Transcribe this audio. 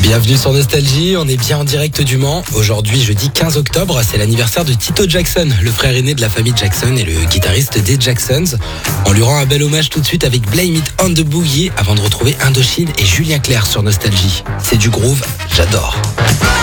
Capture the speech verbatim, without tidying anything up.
Bienvenue sur Nostalgie, on est bien en direct du Mans. Aujourd'hui, jeudi quinze octobre, c'est l'anniversaire de Tito Jackson, le frère aîné de la famille Jackson et le guitariste des Jacksons. On lui rend un bel hommage tout de suite avec Blame It on the Boogie avant de retrouver Indochine et Julien Clerc sur Nostalgie. C'est du groove, j'adore.